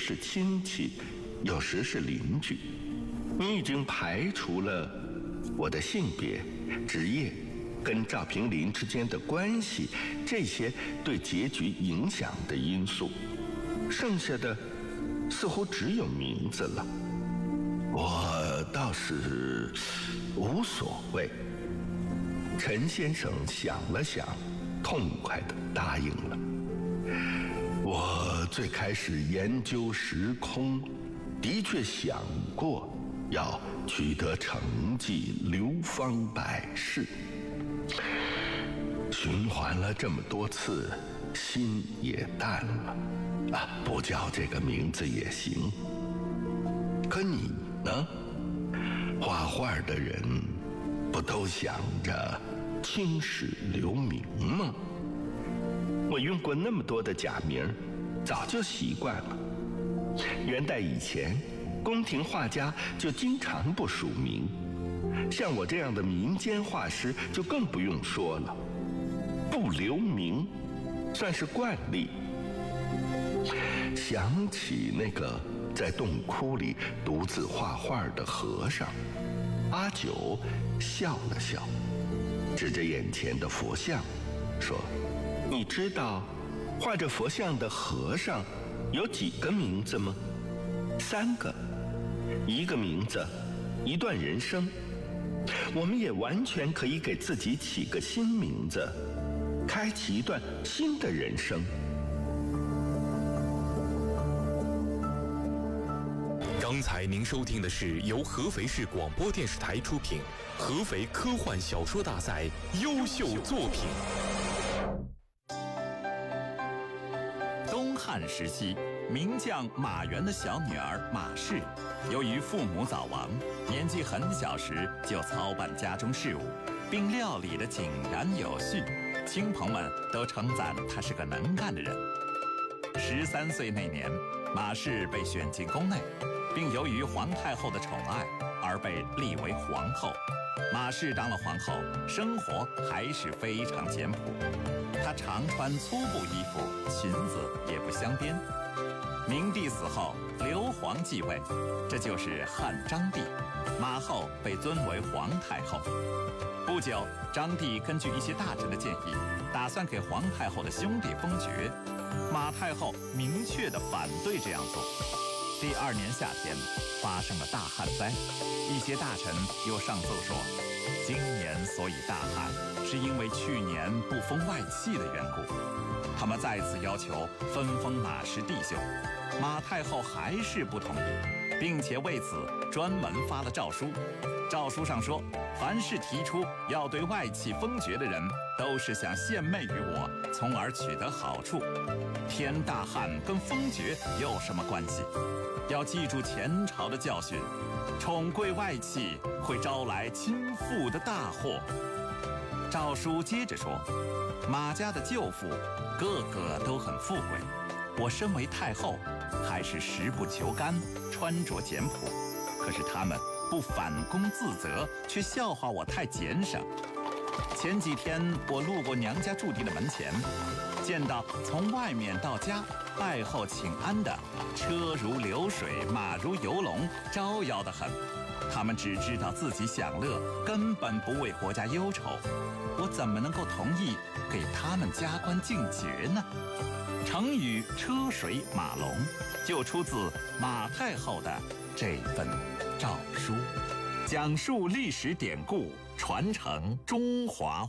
是亲戚，有时是邻居。你已经排除了我的性别、职业跟赵平林之间的关系这些对结局影响的因素，剩下的似乎只有名字了。我倒是无所谓。陈先生想了想，痛快地答应了。我最开始研究时空，的确想过要取得成绩，流芳百世。循环了这么多次，心也淡了。不叫这个名字也行。可你呢？画画的人不都想着青史留名吗？我用过那么多的假名，早就习惯了。元代以前，宫廷画家就经常不署名，像我这样的民间画师就更不用说了。不留名，算是惯例。想起那个在洞窟里独自画画的和尚，阿九笑了笑，指着眼前的佛像说：“你知道画着佛像的和尚有几个名字吗？3个，一个名字，一段人生。我们也完全可以给自己起个新名字，开启一段新的人生。” 刚才您收听的是由合肥市广播电视台出品合肥科幻小说大赛优秀作品。 东汉时期，名将马援的小女儿马氏，由于父母早亡，年纪很小时就操办家中事务，并料理得井然有序，亲朋们都称赞她是个能干的人。13岁那年，马氏被选进宫内，并由于皇太后的宠爱而被立为皇后。马氏当了皇后，生活还是非常简朴。她常穿粗布衣服，裙子也不镶边。明帝死后，刘皇继位，这就是汉章帝。马后被尊为皇太后。不久，章帝根据一些大臣的建议，打算给皇太后的兄弟封爵。马太后明确地反对这样做。第2年夏天，发生了大旱灾，一些大臣又上奏说，今年所以大旱，是因为去年不封外戚的缘故。他们再次要求分封马氏弟兄，马太后还是不同意，并且为此专门发了诏书。诏书上说，凡是提出要对外戚封爵的人，都是想献媚于我，从而取得好处。天大旱跟封爵有什么关系？要记住前朝的教训，宠贵外戚会招来倾覆的大祸。诏书接着说，马家的舅父个个都很富贵，我身为太后，还是食不求甘，穿着简朴。可是他们不反躬自责，却笑话我太俭省。前几天我路过娘家驻地的门前，见到从外面到家拜后请安的车如流水，马如游龙，招摇得很。他们只知道自己享乐，根本不为国家忧愁。我怎么能够同意给他们加官进爵呢？成语车水马龙就出自马太后的这份诏书，讲述历史典故，传承中华